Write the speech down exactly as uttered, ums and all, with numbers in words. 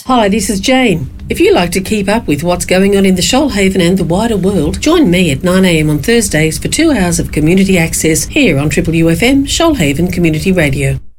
Hi, this is Jane. If you like to keep up with what's going on in the Shoalhaven and the wider world, join me at nine a m on Thursdays for two hours of community access here on Triple U F M, Shoalhaven Community Radio.